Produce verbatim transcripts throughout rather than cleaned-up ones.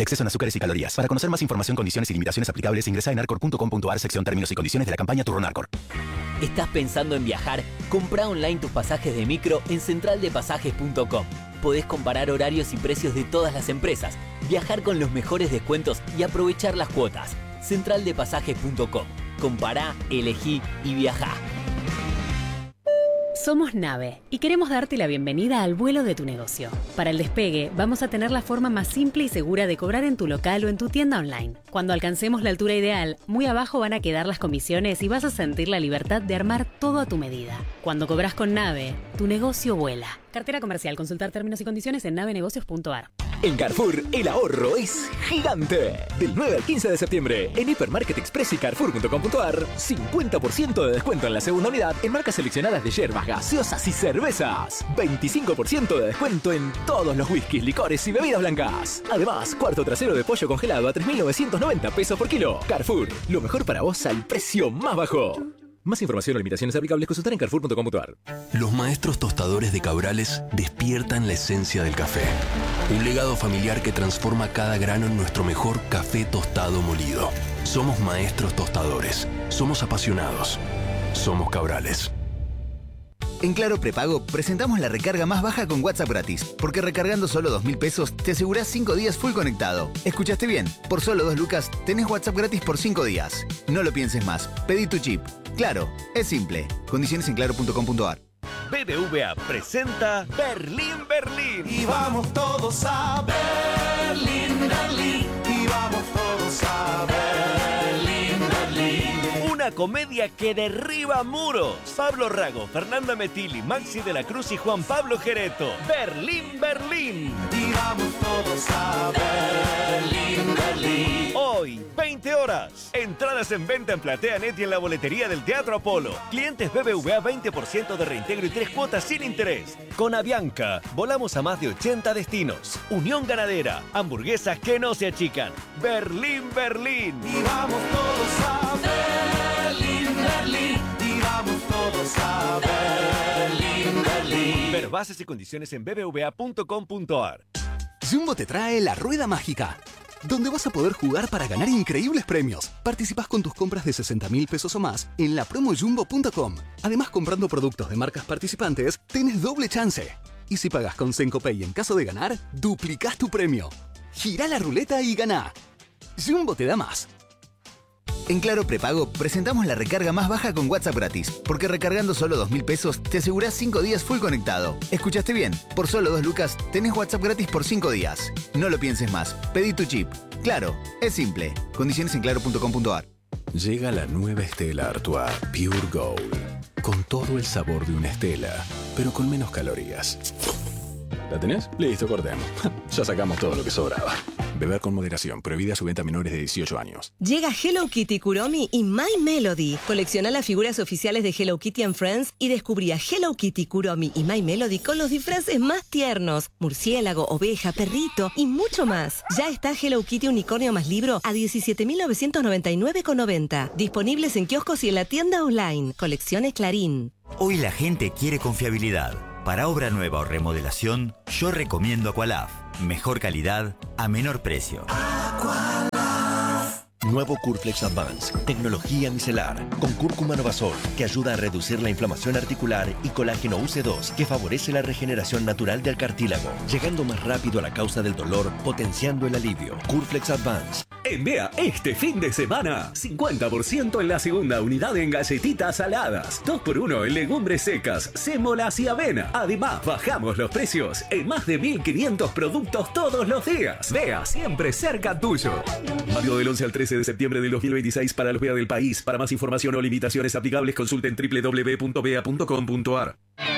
Exceso en azúcares y calorías. Para conocer más información, condiciones y limitaciones aplicables, ingresa en arcor punto com punto ar, sección términos y condiciones de la campaña Turno Arcor. ¿Estás pensando en viajar? Comprá online tus pasajes de micro en central de pasajes punto com. Podés comparar horarios y precios de todas las empresas, viajar con los mejores descuentos y aprovechar las cuotas. central de pasajes punto com. Compará, elegí y viajá. Somos Nave y queremos darte la bienvenida al vuelo de tu negocio. Para el despegue, vamos a tener la forma más simple y segura de cobrar en tu local o en tu tienda online. Cuando alcancemos la altura ideal, muy abajo van a quedar las comisiones y vas a sentir la libertad de armar todo a tu medida. Cuando cobras con Nave, tu negocio vuela. Cartera comercial. Consultar términos y condiciones en nave negocios punto ar. En Carrefour, el ahorro es gigante. Del nueve al quince de septiembre, en Hipermarket Express y carrefour punto com punto ar, cincuenta por ciento de descuento en la segunda unidad en marcas seleccionadas de yerbas, gaseosas y cervezas. veinticinco por ciento de descuento en todos los whiskies, licores y bebidas blancas. Además, cuarto trasero de pollo congelado a tres mil novecientos noventa pesos por kilo. Carrefour, lo mejor para vos al precio más bajo. Más información o limitaciones aplicables, consultar en carrefour punto com punto ar. Los maestros tostadores de Cabrales despiertan la esencia del café. Un legado familiar que transforma cada grano en nuestro mejor café tostado molido. Somos maestros tostadores. Somos apasionados. Somos Cabrales. En Claro Prepago presentamos la recarga más baja con WhatsApp gratis, porque recargando solo dos mil pesos te asegurás cinco días full conectado. ¿Escuchaste bien? Por solo dos lucas tenés WhatsApp gratis por cinco días. No lo pienses más, pedí tu chip. Claro, es simple. Condiciones en claro punto com punto ar. B B V A presenta Berlín, Berlín. Y vamos todos a Berlín, Berlín. Y vamos todos a Berlín, Berlín. Una comedia que derriba muros. Pablo Rago, Fernanda Metilli, Maxi de la Cruz y Juan Pablo Gereto. Berlín, Berlín. Y vamos todos a Berlín, Berlín. Hoy, veinte horas. Entradas en venta en PlateaNet y en la boletería del Teatro Apolo. Clientes B B V A veinte por ciento de reintegro y tres cuotas sin interés. Con Avianca, volamos a más de ochenta destinos. Unión Ganadera, hamburguesas que no se achican. Berlín, Berlín. Y vamos todos a Berlín, Berlín. Y vamos todos a Berlín, Berlín. Ver bases y condiciones en b b v a punto com punto ar. Jumbo te trae la Rueda Mágica, donde vas a poder jugar para ganar increíbles premios. Participás con tus compras de sesenta mil pesos o más en la promo jumbo punto com. Además, comprando productos de marcas participantes, tenés doble chance. Y si pagas con Sencopay en caso de ganar, duplicás tu premio. Girá la ruleta y ganá. Jumbo te da más. En Claro Prepago presentamos la recarga más baja con WhatsApp gratis, porque recargando solo dos mil pesos te asegurás cinco días full conectado. ¿Escuchaste bien? Por solo dos lucas tenés WhatsApp gratis por cinco días. No lo pienses más, pedí tu chip. Claro, es simple. Condiciones en claro punto com punto ar. Llega la nueva Stella Artois Pure Gold, con todo el sabor de una Stella, pero con menos calorías. ¿La tenés? Listo, cortemos. Ya sacamos todo lo que sobraba. Beber con moderación. Prohibida su venta a menores de dieciocho años. Llega Hello Kitty, Kuromi y My Melody. Colecciona las figuras oficiales de Hello Kitty and Friends y descubrí a Hello Kitty, Kuromi y My Melody con los disfraces más tiernos. Murciélago, oveja, perrito y mucho más. Ya está Hello Kitty Unicornio más libro a diecisiete mil novecientos noventa y nueve con noventa. Disponibles en kioscos y en la tienda online. Colecciones Clarín. Hoy la gente quiere confiabilidad. Para obra nueva o remodelación, yo recomiendo Aqualaf. Mejor calidad a menor precio. Nuevo Curflex Advance, tecnología micelar, con cúrcuma novasol, que ayuda a reducir la inflamación articular, y colágeno U C dos, que favorece la regeneración natural del cartílago, llegando más rápido a la causa del dolor, potenciando el alivio. Curflex Advance. En Bea, este fin de semana, cincuenta por ciento en la segunda unidad en galletitas saladas, dos por uno en legumbres secas, sémolas y avena. Además, bajamos los precios en más de mil quinientos productos todos los días. Bea, siempre cerca tuyo. Válido del once al trece de septiembre del dos mil veintiséis para los Bea del país. Para más información o limitaciones aplicables, consulten doble u doble u doble u punto bea punto com punto ar.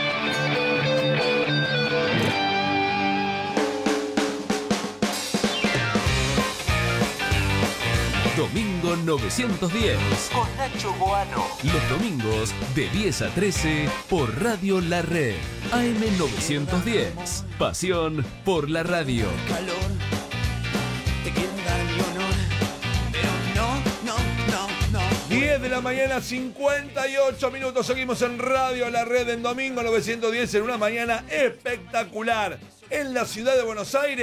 Domingo novecientos diez. Con Nacho Boano. Los domingos de diez a trece por Radio La Red. A M novecientos diez. Pasión por la radio. Calor, te quiero dar mi honor, pero no, no, no, no. diez de la mañana, cincuenta y ocho minutos. Seguimos en Radio La Red en Domingo novecientos diez, en una mañana espectacular en la ciudad de Buenos Aires.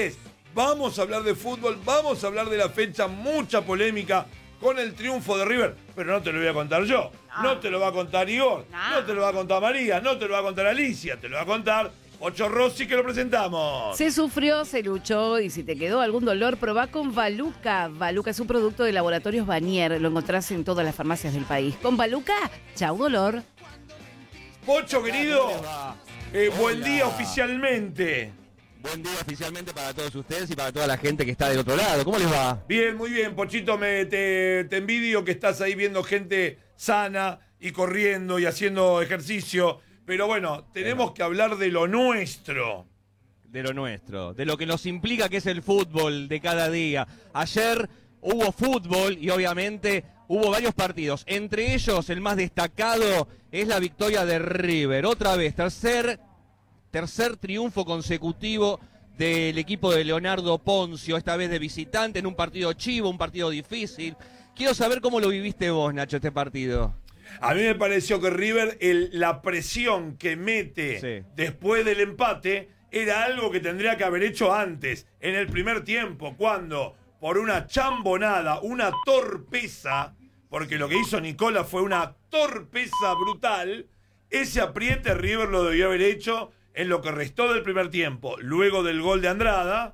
Vamos a hablar de fútbol, vamos a hablar de la fecha, mucha polémica con el triunfo de River, pero no te lo voy a contar yo, no, no te lo va a contar Igor, no. no te lo va a contar María, no te lo va a contar Alicia, te lo va a contar Ocho Rossi, que lo presentamos. Se sufrió, se luchó y si te quedó algún dolor, probá con Valuca. Valuca es un producto de Laboratorios Vanier, lo encontrás en todas las farmacias del país. Con Valuca, chau dolor. Pocho, querido, eh, buen día oficialmente. Buen día oficialmente para todos ustedes y para toda la gente que está del otro lado. ¿Cómo les va? Bien, muy bien, Pochito, me, te, te envidio que estás ahí viendo gente sana y corriendo y haciendo ejercicio. Pero bueno, tenemos que hablar de lo nuestro. De lo nuestro, de lo que nos implica que es el fútbol de cada día. Ayer hubo fútbol y obviamente hubo varios partidos. Entre ellos, el más destacado es la victoria de River. Otra vez, tercer, tercer triunfo consecutivo del equipo de Leonardo Poncio, esta vez de visitante en un partido chivo, un partido difícil. Quiero saber cómo lo viviste vos, Nacho, este partido. A mí me pareció que River, el, la presión que mete sí. después del empate, era algo que tendría que haber hecho antes, en el primer tiempo, cuando, por una chambonada, una torpeza, porque lo que hizo Nicola fue una torpeza brutal, ese apriete River lo debió haber hecho en lo que restó del primer tiempo, luego del gol de Andrada,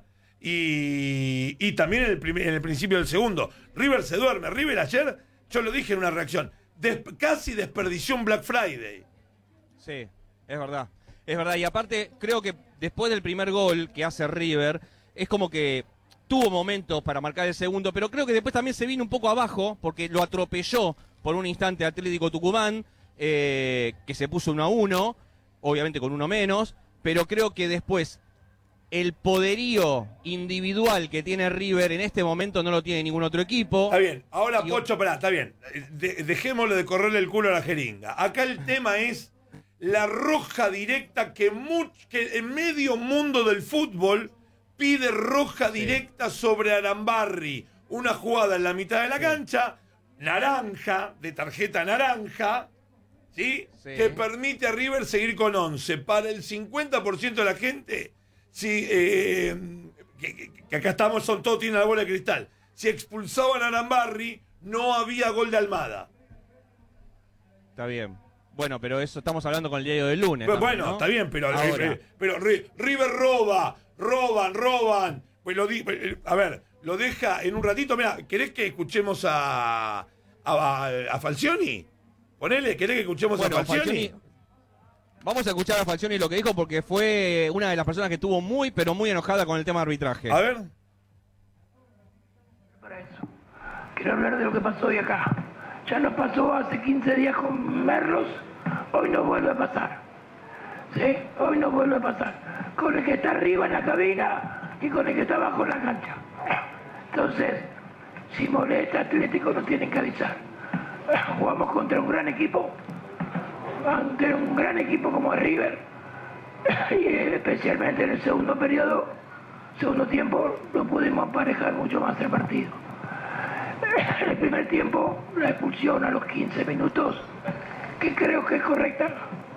y, y también en el, primer, en el principio del segundo. River se duerme. River ayer, yo lo dije en una reacción, Des, casi desperdició un Black Friday. Sí, es verdad. Es verdad. Y aparte, creo que después del primer gol que hace River, es como que tuvo momentos para marcar el segundo, pero creo que después también se vino un poco abajo, porque lo atropelló por un instante Atlético Tucumán, eh, que se puso uno a uno, obviamente con uno menos, pero creo que después el poderío individual que tiene River en este momento no lo tiene ningún otro equipo. Está bien, ahora y... Pocho, pará, está bien. De, dejémosle de correrle el culo a la jeringa. Acá el tema es la roja directa que, much, que en medio mundo del fútbol pide roja sí. directa sobre Arambarri. Una jugada en la mitad de la sí. cancha, naranja, de tarjeta naranja, ¿sí? Sí. Que permite a River seguir con once. Para el cincuenta por ciento de la gente... Si, eh, que, que acá estamos, son todos tienen la bola de cristal. Si expulsaban a Arambarri, no había gol de Almada. Está bien. Bueno, pero eso estamos hablando con el diario del lunes. Pero, también, bueno, ¿no? está bien, pero, eh, pero River roba, roban, roban. Pues lo di, a ver, lo deja en un ratito. Mira, ¿querés que escuchemos a, a, a, a Falcioni? Ponele, ¿querés que escuchemos bueno, a Falcioni? Falcioni... Vamos a escuchar a Falcioni lo que dijo porque fue una de las personas que estuvo muy, pero muy enojada con el tema de arbitraje. A ver. Para eso, quiero hablar de lo que pasó hoy acá. Ya nos pasó hace quince días con Merlos, hoy nos vuelve a pasar. ¿Sí? Hoy nos vuelve a pasar. Con el que está arriba en la cabina y con el que está abajo en la cancha. Entonces, si molesta Atlético nos tienen que avisar. Jugamos contra un gran equipo. Ante un gran equipo como River y especialmente en el segundo periodo, segundo tiempo, no pudimos aparejar mucho más el partido. En el primer tiempo, la expulsión a los quince minutos, que creo que es correcta,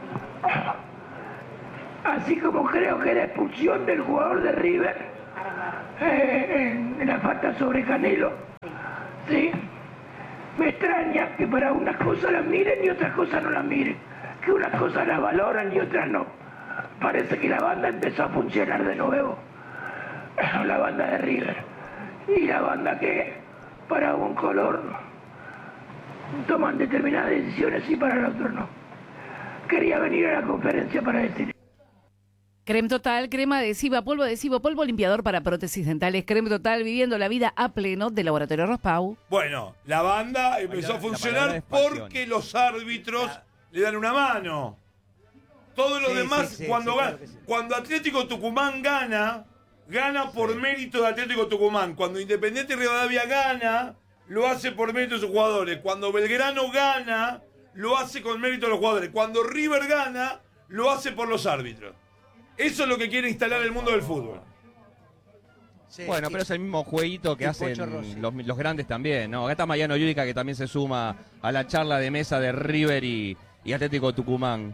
así como creo que la expulsión del jugador de River eh, en, en la falta sobre Canelo, ¿sí? Me extraña que para unas cosas las miren y otras cosas no las miren. Que unas cosas las valoran y otras no. Parece que la banda empezó a funcionar de nuevo. La banda de River. Y la banda que para un color toman determinadas decisiones y para el otro no. Quería venir a la conferencia para decir... Creme Total, crema adhesiva, polvo adhesivo, polvo limpiador para prótesis dentales. Creme Total, viviendo la vida a pleno de Laboratorio Rospau. Bueno, la banda empezó a funcionar porque los árbitros la... le dan una mano. Todos los sí, demás, sí, sí, cuando, sí, claro sí. cuando Atlético Tucumán gana, gana por sí. mérito de Atlético Tucumán. Cuando Independiente Rivadavia gana, lo hace por mérito de sus jugadores. Cuando Belgrano gana, lo hace con mérito de los jugadores. Cuando River gana, lo hace por los árbitros. Eso es lo que quiere instalar el mundo del fútbol. Sí, bueno, pero es el mismo jueguito que hacen los, los grandes también, ¿no? Acá está Mariano Yudica, que también se suma a la charla de mesa de River y, y Atlético Tucumán.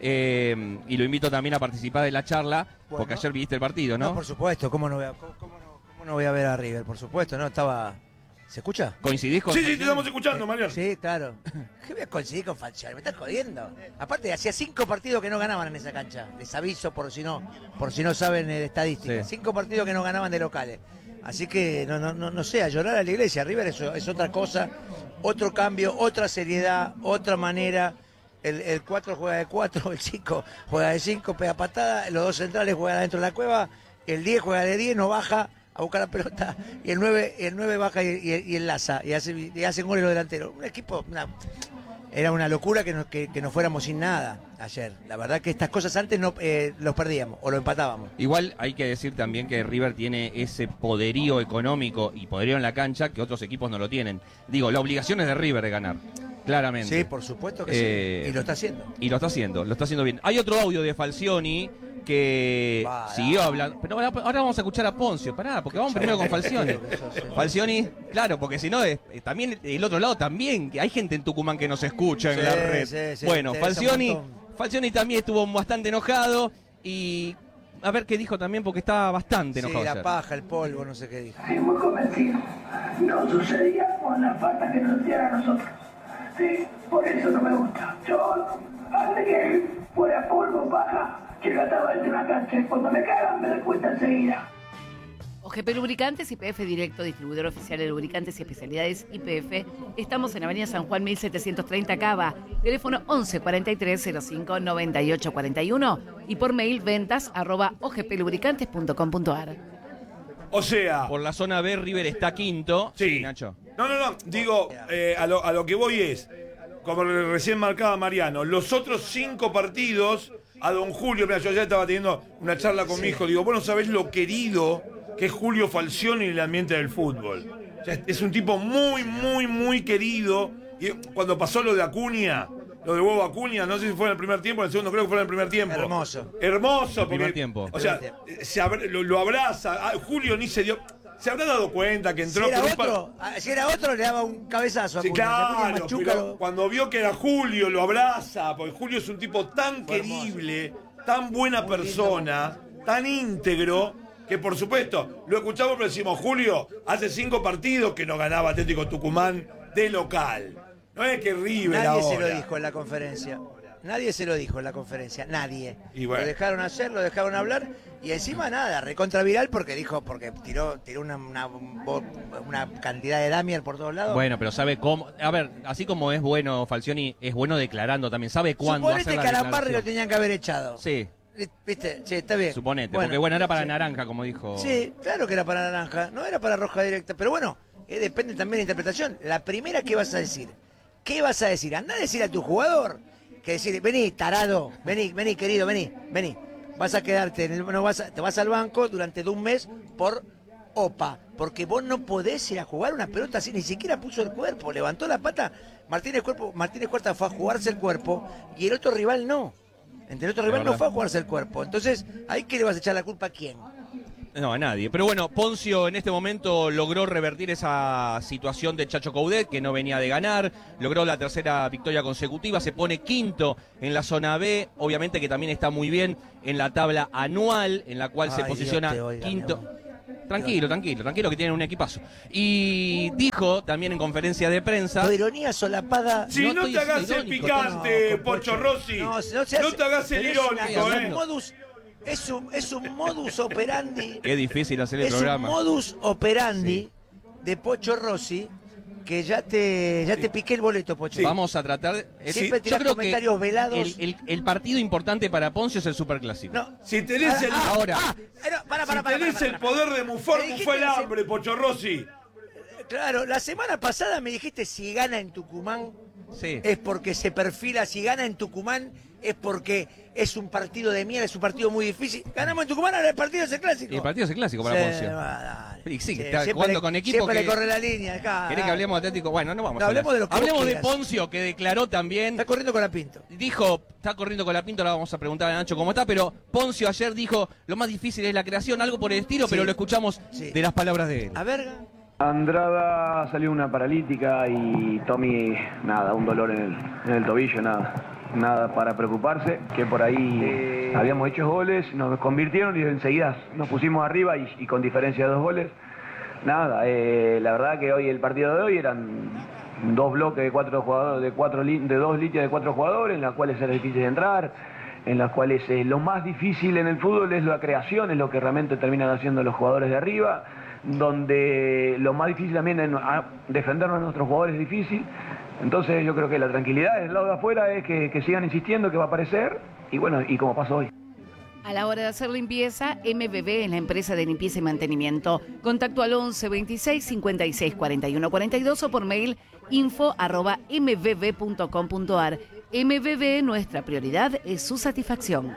Eh, y lo invito también a participar de la charla, bueno, porque ayer viste el partido, ¿no? No, por supuesto, ¿cómo no voy a, cómo, cómo no No voy a ver a River, por supuesto, ¿no? Estaba... ¿Se escucha? ¿Coincidís con Sí, sí, te estamos escuchando, Mariano. Sí, claro. ¿Qué voy a coincidir con Falcioni? Me estás jodiendo. Aparte, hacía cinco partidos que no ganaban en esa cancha. Les aviso por si no, por si no saben de estadísticas. Sí. Cinco partidos que no ganaban de locales. Así que no, no, no, no sé, a llorar a la iglesia. River es, es otra cosa, otro cambio, otra seriedad, otra manera. El, el cuatro juega de cuatro, el cinco juega de cinco, pega patada, los dos centrales juegan adentro de la cueva, el diez juega de diez, no baja a buscar la pelota, y el nueve, el nueve baja y, y, y enlaza, y hace, y hacen goles los delanteros. Un equipo, una, era una locura que nos, que, que nos fuéramos sin nada ayer. La verdad que estas cosas antes no eh, los perdíamos o lo empatábamos. Igual hay que decir también que River tiene ese poderío económico y poderío en la cancha que otros equipos no lo tienen. Digo, la obligación es de River de ganar, claramente. Sí, por supuesto que Eh, sí. Y lo está haciendo. Y lo está haciendo, lo está haciendo bien. Hay otro audio de Falcioni que Va, siguió hablando. Pero ahora, ahora vamos a escuchar a Poncio, pará, porque vamos primero con Falcioni. Falcioni, claro, porque si no, eh, también el otro lado también, que hay gente en Tucumán que nos escucha en Sí, la red. sí, sí, bueno, interesa un Falcioni, montón. Falcioni también estuvo bastante enojado y a ver qué dijo también, porque estaba bastante Sí, enojado. la ayer. paja, el polvo, no sé qué dijo. Estoy muy convencido. No sucedía con la falta que nos hicieron a nosotros. Sí, por eso no me gusta. Yo, antes que fuera polvo, paja, que trataba de una cancha y cuando me cagan me doy cuenta enseguida. O G P Lubricantes, Y P F Directo, distribuidor oficial de lubricantes y especialidades Y P F. Estamos en Avenida San Juan mil setecientos treinta Cava. Teléfono once cuarenta y tres cero cinco noventa y ocho cuarenta y uno y por mail ventas arroba o g p lubricantes punto com punto a r. O sea... Por la zona B, River está quinto. Sí. Nacho. No, no, no. Digo, eh, a, lo, a lo que voy es, como recién marcaba Mariano, los otros cinco partidos, a don Julio, mira, yo ya estaba teniendo una charla con Sí. mi hijo, digo, vos no sabés lo querido que es Julio Falcioni en el ambiente del fútbol. O sea, es un tipo muy, muy, muy querido. Y cuando pasó lo de Acuña, lo de Huevo Acuña, no sé si fue en el primer tiempo, en el segundo creo que fue en el primer tiempo. Hermoso. Hermoso. El primer porque, tiempo. O sea, se abra- lo, lo abraza. Ah, Julio ni se dio... Se habrá dado cuenta que entró Si era con un par- otro, ah, si era otro le daba un cabezazo a Sí, Acuña. Se ponía claro, machuca, pero lo- cuando vio que era Julio, lo abraza, porque Julio es un tipo tan querible, tan buena persona, tan íntegro, que por supuesto, lo escuchamos pero decimos, Julio, hace cinco partidos que no ganaba Atlético Tucumán de local. No es que River Nadie ahora. se lo dijo en la conferencia. Nadie se lo dijo en la conferencia, nadie. Y bueno. Lo dejaron hacer, lo dejaron hablar y encima nada, recontra viral porque dijo, porque tiró, tiró una, una, una cantidad de damier por todos lados. Bueno, pero sabe cómo. A ver, así como es bueno Falcioni, es bueno declarando también. Sabe cuándo hacer Suponete la que a Lamparri lo declaración. tenían que haber echado. Sí, ¿Viste? Sí, está bien. suponete. porque bueno, era para naranja, como dijo. Sí, claro que era para naranja, no era para roja directa, pero bueno, eh, depende también de la interpretación. La primera, ¿qué vas a decir? ¿Qué vas a decir? Andá a decir a tu jugador que decir, vení, tarado, vení, vení, querido, vení, vení. Vas a quedarte, en el- no vas a- te vas al banco durante un mes por opa, porque vos no podés ir a jugar una pelota así, ni siquiera puso el cuerpo, levantó la pata, Martínez, cuerpo, Martínez Cuarta fue a jugarse el cuerpo y el otro rival no. Entre el otro rival no verdad. fue a jugarse el cuerpo. Entonces, ¿ahí qué le vas a echar la culpa a quién? No, a nadie. Pero bueno, Poncio en este momento logró revertir esa situación de Chacho Coudet, que no venía de ganar. Logró la tercera victoria consecutiva. Se pone quinto en la zona B. Obviamente que también está muy bien en la tabla anual, en la cual se Ay, posiciona Dios te oiga, quinto. Tranquilo, tranquilo, tranquilo, que tienen un equipazo. Y dijo también en conferencia de prensa. Tu ironía solapada. Si no, estoy te hagas siendo el irónico, picante, no, con Pocho Pocho. Rossi. No, No, si no se hace- te hagas el pero es una- irónico, es un ¿eh? modus, es un, es un modus operandi. Qué difícil hacer el es programa. un modus operandi de Pocho Rossi que ya te, ya te piqué el boleto, Pocho. Vamos a tratar. de- Siempre Yo tirás creo que comentarios velados. El, el- el partido importante para Poncio es el Superclásico. No. Si tenés el, Ahora. Ah, eh, no, para, para, si para, tenés para, el para. poder de mufar, Me dijiste mufá el que se- hambre, Pocho Rossi. Claro, la semana pasada me dijiste si gana en Tucumán Sí. es porque se perfila, si gana en Tucumán es porque es un partido de mierda, es un partido muy difícil. Ganamos en Tucumán, ahora el partido es el clásico. Y el partido es el clásico para Sí, Poncio. va, dale. Y sí, que Sí, está siempre jugando le- con equipo siempre que... le corre la línea. Acá, ¿Querés que hablemos de Atlético? Bueno, no vamos No, a hablar. hablemos de lo que vos Hablemos de quieras. Poncio, que declaró también... Está corriendo con la Pinto. Dijo, está corriendo con la Pinto, ahora vamos a preguntar a Nacho cómo está, pero Poncio ayer dijo, lo más difícil es la creación, algo por el estilo, Sí. pero lo escuchamos Sí. de las palabras de él. A verga. Andrada salió una paralítica y Tommy, nada, un dolor en el, en el tobillo, nada. Nada para preocuparse, que por ahí habíamos hecho goles, nos convirtieron y enseguida nos pusimos arriba y, y con diferencia de dos goles. nada, eh, la verdad que hoy el partido de hoy eran dos bloques de cuatro jugadores, de cuatro li- de dos líneas de cuatro jugadores, en las cuales era difícil de entrar, en las cuales eh, lo más difícil en el fútbol es la creación, es lo que realmente terminan haciendo los jugadores de arriba, donde lo más difícil también es a, defendernos a nuestros jugadores es difícil. Entonces yo creo que la tranquilidad del lado de afuera es que, que sigan insistiendo que va a aparecer, y bueno, y como pasó hoy. A la hora de hacer limpieza, M B B es la empresa de limpieza y mantenimiento. Contacto al once veintiséis cincuenta y seis cuarenta y uno cuarenta y dos o por mail info arroba m b b punto com punto a r. M B B, nuestra prioridad es su satisfacción.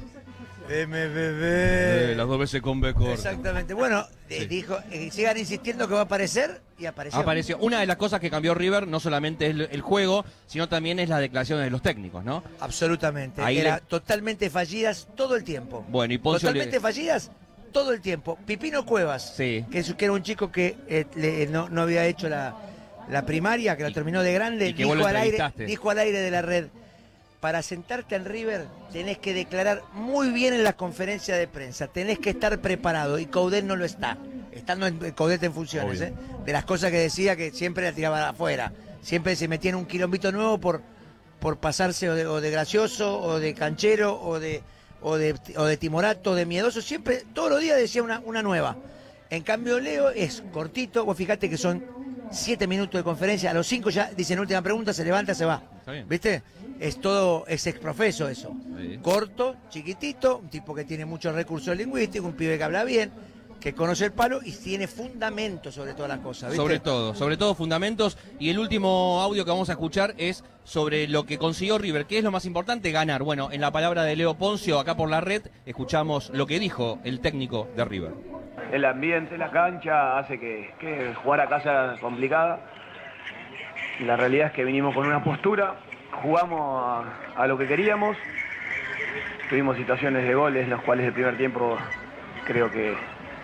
M B B. Eh, las dos veces con B corta. Exactamente. Bueno, eh, dijo, eh, sigan insistiendo que va a aparecer y apareció. Apareció. Una de las cosas que cambió River no solamente es el, el juego, sino también es las declaraciones de los técnicos, ¿no? Absolutamente. Ahí Era le- totalmente fallidas todo el tiempo. Bueno, y Poncio Totalmente le- fallidas todo el tiempo. Pipino Cuevas, Sí. que, es- que era un chico que eh, le- no, no había hecho la, la primaria, que la terminó de grande, y que vos dijo lo al, aire, entrevistaste. dijo al aire de la red: para sentarte en River tenés que declarar muy bien en la conferencia de prensa, tenés que estar preparado, y Coudet no lo está, estando en Coudet en funciones, Obvio. ¿eh? De las cosas que decía, que siempre la tiraba afuera, siempre se metía en un quilombito nuevo por, por pasarse o de, o de gracioso, o de canchero, o de, o de, o de timorato, o de miedoso, siempre, todos los días decía una, una nueva. En cambio Leo es cortito, vos fíjate que son siete minutos de conferencia, a los cinco ya dicen última pregunta, se levanta, se va. Está bien. ¿Viste? Es todo, es exprofeso eso. Sí. Corto, chiquitito, un tipo que tiene muchos recursos lingüísticos, un pibe que habla bien, que conoce el palo y tiene fundamentos sobre todas las cosas, ¿viste? Sobre todo, sobre todo fundamentos. Y el último audio que vamos a escuchar es sobre lo que consiguió River. ¿Qué es lo más importante? Ganar. Bueno, en la palabra de Leo Poncio, acá por la red, escuchamos lo que dijo el técnico de River. El ambiente, la cancha, hace que, que jugar acá sea complicada. La realidad es que vinimos con una postura, jugamos a, a lo que queríamos, tuvimos situaciones de goles, los cuales el primer tiempo creo que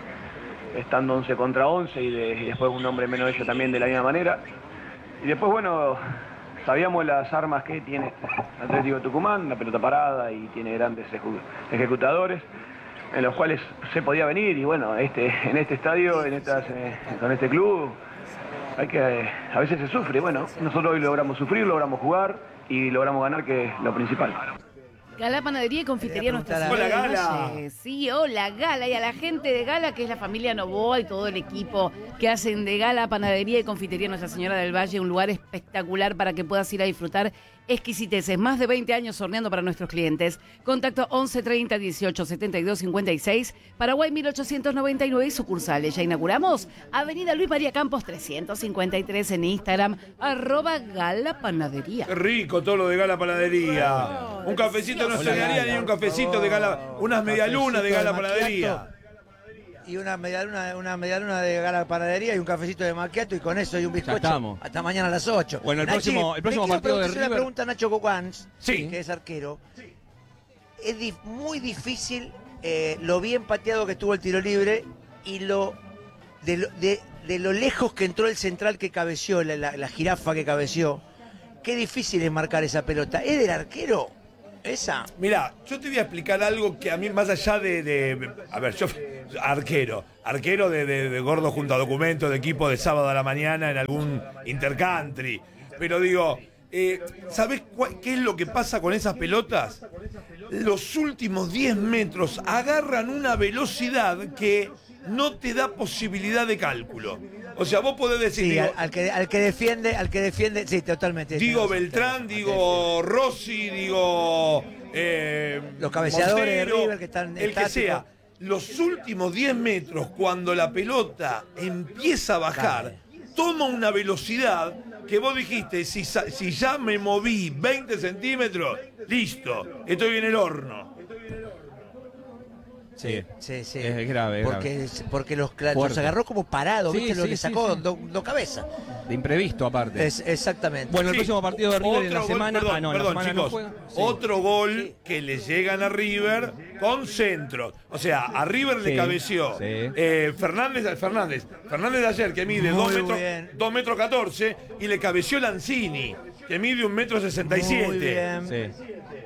estando once contra once y, de- y después un hombre menos de ellos también de la misma manera. Y después, bueno, sabíamos las armas que tiene Atlético de Tucumán, la pelota parada, y tiene grandes ejecu- ejecutadores, en los cuales se podía venir, y bueno, este, en este estadio, en estas, eh, con este club, hay que, eh, a veces se sufre. Bueno, nosotros hoy logramos sufrir, logramos jugar y logramos ganar, que es lo principal. Gala Panadería y Confitería Nuestra Hola, Señora del Gala. Valle. Sí, hola, Gala. Y a la gente de Gala, que es la familia Novoa y todo el equipo que hacen de Gala Panadería y Confitería Nuestra Señora del Valle un lugar espectacular para que puedas ir a disfrutar exquisiteces. Más de veinte años horneando para nuestros clientes. Contacto once treinta dieciocho setenta y dos cincuenta y seis. Paraguay mil ochocientos noventa y nueve y sucursales. Ya inauguramos Avenida Luis María Campos trescientos cincuenta y tres en Instagram, arroba Gala Panadería. Qué rico todo lo de Gala Panadería. Un cafecito no se Hola, daría Gala. ni un cafecito de Gala, unas medialunas de Gala Cafecito de Panadería. macchiato y una medialuna, una medialuna de Gala Panadería y un cafecito de macchiato, y con eso y un bizcocho. estamos. Hasta mañana a las ocho. Bueno, el Nachi, próximo- el próximo le quiero partido de preguntar- hacer una River- pregunta a Nacho Coquans, Sí. que es arquero. Es dif- muy difícil eh, lo bien pateado que estuvo el tiro libre y lo de, lo de, de lo lejos que entró el central que cabeció, la, la- la jirafa que cabeció. Qué difícil es marcar esa pelota. ¿Es del arquero esa? Mira, yo te voy a explicar algo que a mí, más allá de. de- a ver, yo. Arquero. Arquero de, de, de gordo junto a documentos de equipo de sábado a la mañana en algún intercountry. Pero digo, eh, ¿sabés cuál- qué es lo que pasa con esas pelotas? Los últimos diez metros agarran una velocidad que no te da posibilidad de cálculo. O sea, vos podés decir. Sí, digo, al, al que, al que defiende, al que defiende, sí, totalmente. Digo Tenés razón, Beltrán, tenés digo Rossi, digo. eh, Los cabeceadores de Montero, River que están el que estáticos. sea. Los últimos diez metros, cuando la pelota empieza a bajar, Dale. toma una velocidad que vos dijiste: si, sa- si ya me moví veinte centímetros, listo, estoy en el horno. Sí, Sí, sí. es grave. es Porque, grave. es- porque los, cla- Fuerte. los agarró como parados, Sí, ¿viste? Lo sí, le sí, sacó sí. dos dos cabezas. De imprevisto, aparte. Es, exactamente. Bueno, el Sí. próximo partido de River en la Otro gol, semana. perdón, ah, no, en la perdón, semana no chicos. juega. Sí. Otro gol que le llegan a River con centros. O sea, a River le Sí, cabeció sí. eh, Fernández, Fernández. Fernández de ayer, que mide Muy dos metros, bien. dos metros catorce, y le cabeció Lanzini, que mide un metro sesenta y Muy siete. bien. Sí.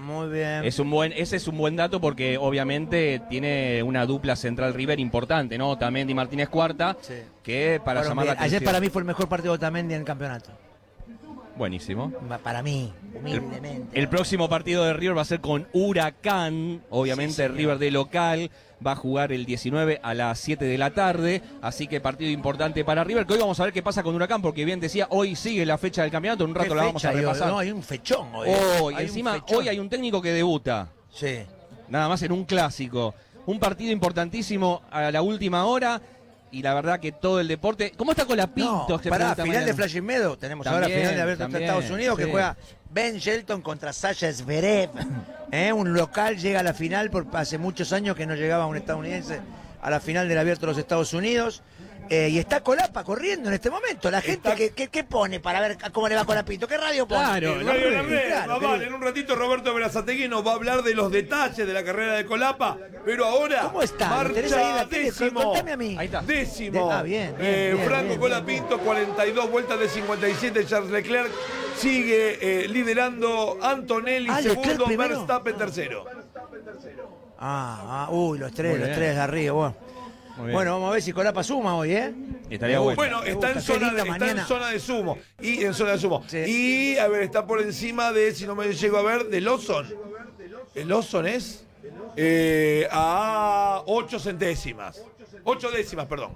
Muy bien. Es un buen, ese es un buen dato porque obviamente tiene una dupla central River importante, ¿no? Otamendi y Martínez Cuarta, Sí. que para Fueron llamar la bien. atención. Ayer para mí fue el mejor partido de Otamendi en el campeonato. Buenísimo. Para mí, humildemente. El próximo partido de River va a ser con Huracán, obviamente Sí, señor. River de local, va a jugar el diecinueve a las siete de la tarde, así que partido importante para River, que hoy vamos a ver qué pasa con Huracán, porque bien decía, hoy sigue la fecha del campeonato, en un rato ¿Qué la vamos a fecha, repasar. digo? No, hay un fechón hoy. Hoy, Hay un encima, fechón. hoy hay un técnico que debuta. Sí. Nada más en un clásico. Un partido importantísimo a la última hora. Y la verdad que todo el deporte. ¿Cómo está Colapinto? No, Se pará, pregunta final de Mariano. Flushing Meadows. Tenemos También, ahora final de Abierto de también, Estados Unidos que sí. juega Ben Shelton contra Sasha Zverev. ¿Eh? Un local llega a la final porque hace muchos años que no llegaba un estadounidense a la final del Abierto de los Estados Unidos. Eh, y está Colapa corriendo en este momento. La gente que, que, que pone para ver cómo le va Colapinto. ¿Qué radio pone? Claro, Eh, la red, la red. claro, Va, querido. vale, en un ratito Roberto Berazategui nos va a hablar de los detalles de la carrera de Colapa, pero ahora ¿Cómo está? ¿Lo tenés ahí en marcha la tele? décimo, Contame a mí. Ahí está. décimo. De- ah, bien, bien, Eh, bien, Franco bien, Colapinto, cuarenta y dos vueltas de cincuenta y siete. Charles Leclerc sigue eh, liderando. Antonelli Ah, Leclerc segundo, primero. Verstappen tercero. Ah, ah, uy, los tres, Muy los bien. tres de arriba. Bueno. Muy bien. Bueno, vamos a ver si Colapa suma hoy, ¿eh? Estaría Me bueno. gusta, Bueno, me está en, gusta. Qué zona de, linda está en mañana. zona de sumo. Y en zona de sumo. Sí. Y, a ver, está por encima de, si no me llego a ver, de Lawson. El Lawson es eh, a ocho centésimas. Ocho décimas, perdón.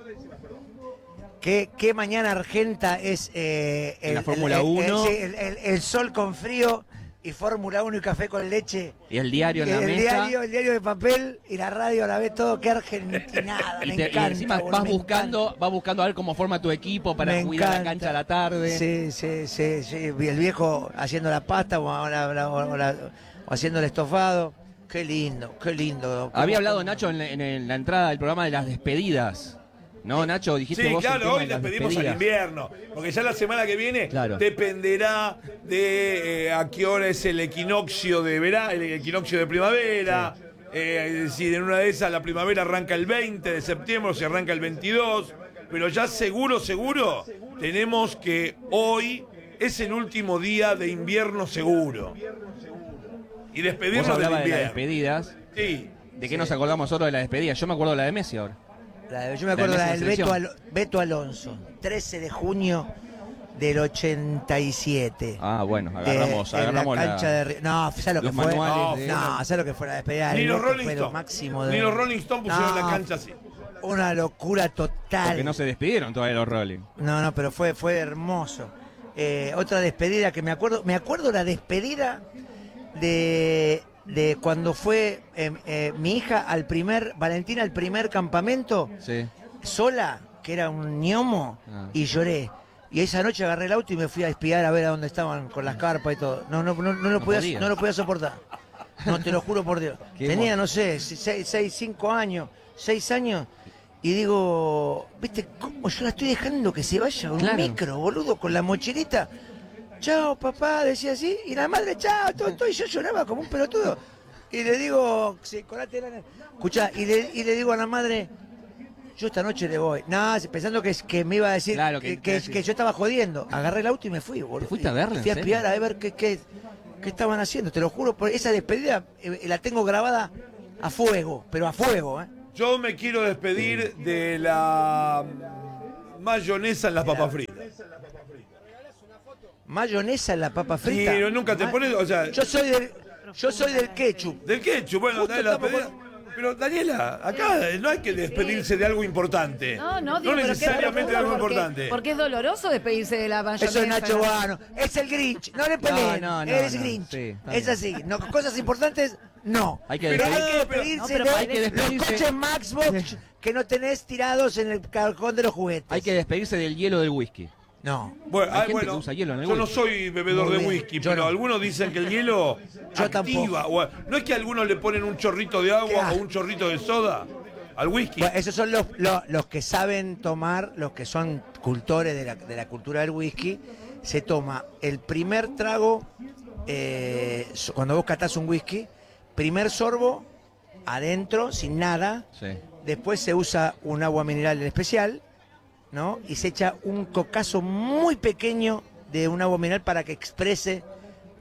¿Qué, qué mañana argenta es eh, En la el, Fórmula el- el- uno. sí, el- el- el sol con frío y Fórmula uno y café con leche? Y el diario en Y la el mesa. diario, el diario de papel y la radio a la vez, todo. Qué argentinada, Y, me te- y encanta. encima boludo, vas me buscando, vas buscando a ver cómo forma tu equipo para Me cuidar la encanta. cancha a la tarde. Sí, sí, sí, sí. Y el viejo haciendo la pasta o, la- la- o la- o haciendo el estofado. Qué lindo, qué lindo. Había hablado Nacho en la, en el- la entrada del programa de las despedidas. ¿No, Nacho? Dijiste Sí, vos el claro, tema hoy de las despedimos al despedidas. invierno. Porque ya la semana que viene Claro. dependerá de eh, a qué hora es el equinoccio de verano, el equinoccio de primavera. Eh, si en una de esas la primavera arranca el veinte de septiembre o se arranca el veintidós. Pero ya seguro, seguro, tenemos que hoy es el último día de invierno seguro. Y Vos despedirnos del hablabas de las invierno. despedidas. Sí. ¿De qué nos acordamos nosotros de las despedidas? Yo me acuerdo de la de Messi ahora. La de- yo me acuerdo La la, de del Messi en Beto, selección. Alo- Beto Alonso, trece de junio del ochenta y siete. Ah, bueno, agarramos, Eh, en agarramos la la- cancha de Ri- No, ¿sabes lo que los fue? manuales No, de- no, ¿sabes lo que fue la despedida? Ni del los Beto? Rolling Fue lo Stones. máximo de... Ni los Rolling Stones pusieron No, la cancha así. Una locura total. Porque no se despidieron todavía los Rolling. No, no, pero fue, fue hermoso. Eh, otra despedida que me acuerdo, me acuerdo la despedida de, de cuando fue eh, eh, mi hija al primer, Valentina al primer campamento, Sí. sola, que era un ñomo, Ah. y lloré. Y esa noche agarré el auto y me fui a espiar a ver a dónde estaban con las carpas y todo. No, no, no, no lo No podía, podía. no lo podía soportar. No, te lo juro por Dios. Qué Tenía, emo- no sé, seis, seis, cinco años, seis años. Y digo, ¿viste cómo yo la estoy dejando que se vaya un Claro. micro, boludo, con la mochilita? Chao, papá, decía así. Y la madre, chao, todo, todo. Y yo lloraba como un pelotudo. Y le digo, sí, colate la... Escuchá, y le, y le digo a la madre, yo esta noche le voy. Nada, pensando que, que me iba a decir Claro, que, que- que, que- que yo estaba jodiendo. Agarré el auto y me fui, boludo. fuiste a verla, en Fui a serio? espiar a ver qué, qué, qué estaban haciendo. Te lo juro, por esa despedida eh, la tengo grabada a fuego, pero a fuego, ¿eh? Yo me quiero despedir de la mayonesa en las papas fritas. Mayonesa en la papa frita. Sí, nunca te Ma- pones, o sea, Yo soy del, yo soy del ketchup. del ketchup, bueno, Justo dale la estamos despedida. Pero Daniela, acá no hay que despedirse de algo importante. No, no, digo, pero necesariamente qué de algo doloroso, importante. Porque, porque es doloroso despedirse de la mayonesa. Eso es Nacho ¿no? Guano. Es el Grinch. No le peleen. No, no, no, Eres no, Grinch. sí, está es bien. así. No, cosas importantes, no. Hay que pero hay despedir- que despedirse No, pero de hay que los despedirse- coches Maxbox que no tenés tirados en el cajón de los juguetes. Hay que despedirse del hielo del whisky. No. Bueno, Hay ah, gente bueno, que usa hielo en el yo no whisky. soy bebedor Muy de bien, whisky, yo pero no. algunos dicen que el hielo Yo activa. o- no es que algunos le ponen un chorrito de agua Claro. o un chorrito de soda al whisky. Bueno, esos son los, los, los que saben tomar, los que son cultores de la, de la cultura del whisky. Se toma el primer trago, eh, so- cuando vos catás un whisky, primer sorbo, adentro, sin nada. Sí. Después se usa un agua mineral especial, ¿no? Y se echa un cocazo muy pequeño de un agua mineral para que exprese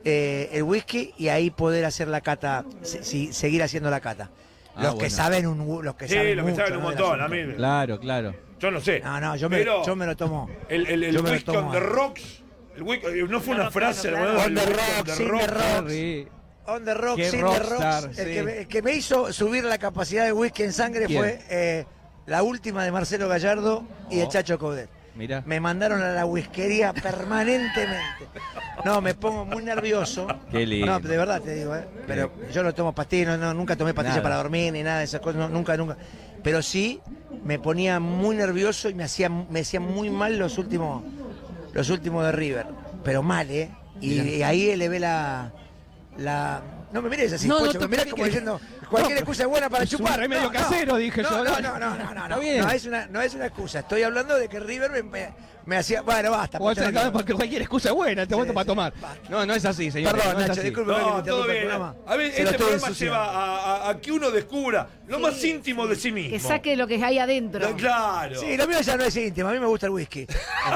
eh, el whisky y ahí poder hacer la cata, si, si- seguir haciendo la cata. Ah, Los que bueno. saben un los que Sí, saben los que mucho, saben un ¿no? del montón, asunto. a mí. Claro, claro. Yo no sé. No, no, yo me, Pero yo me lo tomo. El, el, el Yo me lo whisky tomo on the ahí. rocks. El whisky, no fue una frase, claro. hermano, On el the whisky rocks, in the rocks. Sí. On the rocks, Qué in the rockstar, rocks. sí. El, que me, el que me hizo subir la capacidad de whisky en sangre ¿Quién? fue eh, la última de Marcelo Gallardo y el Oh. Chacho Coudet. Mira. Me mandaron a la whiskería permanentemente. No, me pongo muy nervioso. Qué lindo. No, de verdad te digo, ¿eh? Pero yo no tomo pastillas, no, no, nunca tomé pastillas Nada. para dormir ni nada de esas cosas, no, nunca, nunca. Pero sí me ponía muy nervioso y me hacía, me hacía muy mal los últimos, los últimos de River. Pero mal, ¿eh? Y, y ahí elevé la, la... No me mires así, No, no Pocho, te- me mirás como diciendo, cualquier No, excusa es buena para es un chupar. remedio No, no. casero, dije No, yo. No, no, no, no, no, Está no, bien. no, es una, no es una excusa. Estoy hablando de que River me, me, me hacía... Bueno, basta. Vos Pocho, no sabés, quiero- porque cualquier excusa es buena, te momento para tomar. No, no es así, señor. Perdón, no es Nacho, así. discúlpeme que No, me todo interrumpa el bien. programa. A ver, Se lo este estoy programa ensuciando. lleva a, a- a que uno descubra lo más íntimo de sí mismo. Que saque lo que hay adentro. Claro. Sí, lo mío ya no es íntimo, a mí me gusta el whisky.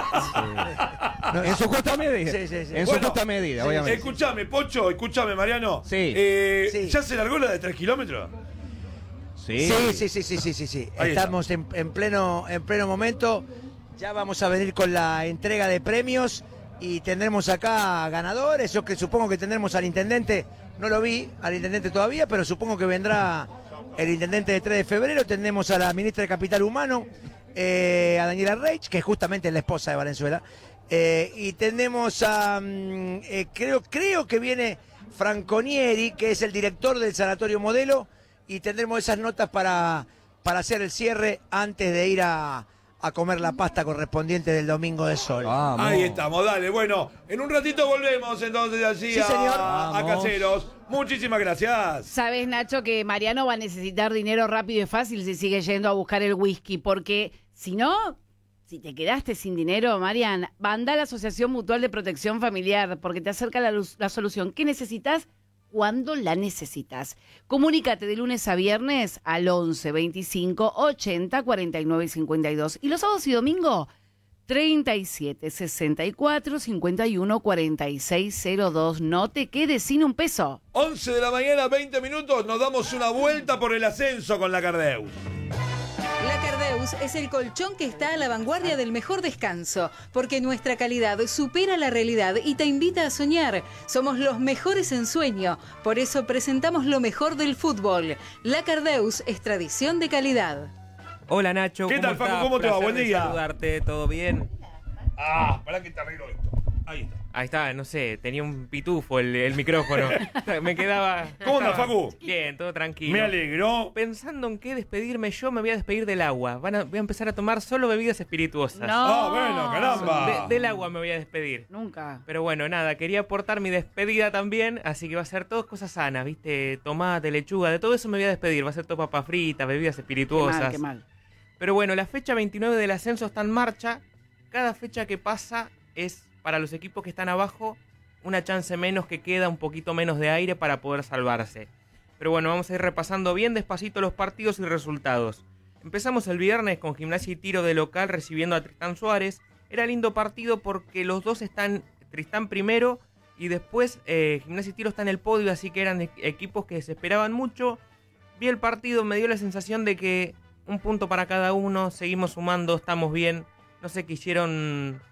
No, En su justa medida. Sí, sí, sí. En su Bueno, justa medida, sí, obviamente. Escuchame, Pocho, escuchame, Mariano. Sí. Eh, Sí. ¿Ya se largó la de tres kilómetros? Sí. Sí, sí, sí, sí, sí, sí, sí. Ahí Estamos en, en pleno, en pleno momento. Ya vamos a venir con la entrega de premios y tendremos acá ganadores. Yo que supongo que tendremos al intendente, no lo vi al intendente todavía, pero supongo que vendrá el intendente de tres de febrero. Tendremos a la ministra de Capital Humano, eh, a Daniela Reich, que es justamente la esposa de Valenzuela. Eh, y tenemos a, mm, eh, creo, creo que viene Franconieri, que es el director del Sanatorio Modelo, y tendremos esas notas para, para hacer el cierre antes de ir a, a comer la pasta correspondiente del Domingo de Sol. Ahí estamos, dale. Bueno, en un ratito volvemos entonces allí Sí, a, señor. a Vamos. Caseros. Muchísimas gracias. Sabes, Nacho, que Mariano va a necesitar dinero rápido y fácil si sigue yendo a buscar el whisky, porque si no, si te quedaste sin dinero, Marian, anda a la Asociación Mutual de Protección Familiar, porque te acerca la, luz- la solución que necesitas cuando la necesitas. Comunícate de lunes a viernes al once, veinticinco, ochenta, cuarenta y nueve, cincuenta y dos. Y los sábados y domingo, treinta y siete, sesenta y cuatro, cincuenta y uno, cuarenta y seis, cero dos. No te quedes sin un peso. once de la mañana, veinte minutos. Nos damos una vuelta por el ascenso con la Cardeus. La Cardeus es el colchón que está a la vanguardia del mejor descanso, porque nuestra calidad supera la realidad y te invita a soñar. Somos los mejores en sueño, por eso presentamos lo mejor del fútbol. La Cardeus es tradición de calidad. Hola Nacho, ¿Qué ¿cómo tal, Facu? estás? ¿Cómo te va? Placer Buen de día. saludarte, ¿todo bien? Ah, para que te arreglo esto. Ahí está. Ahí está, no sé, tenía un pitufo el, el micrófono. Me quedaba... ¿Cómo andas, estaba- Facu? Bien, todo tranquilo. Me alegró. Pensando en qué despedirme, yo me voy a despedir del agua. Van a, voy a empezar a tomar solo bebidas espirituosas. No. Ah, bueno, caramba. De- del agua me voy a despedir. Nunca. Pero bueno, nada, quería aportar mi despedida también, así que va a ser todo cosas sanas, ¿viste? Tomate, lechuga, de todo eso me voy a despedir. Va a ser todo papa frita, bebidas Qué espirituosas. mal, qué mal. Pero bueno, la fecha veintinueve del ascenso está en marcha. Cada fecha que pasa es para los equipos que están abajo una chance menos, que queda un poquito menos de aire para poder salvarse. Pero bueno, vamos a ir repasando bien despacito los partidos y resultados. Empezamos el viernes con Gimnasia y Tiro de local recibiendo a Tristán Suárez. Era lindo partido porque los dos están, Tristán primero y después eh, Gimnasia y Tiro está en el podio, así que eran e- equipos que se esperaban mucho. Vi el partido, me dio la sensación de que un punto para cada uno, seguimos sumando, estamos bien. No se quisieron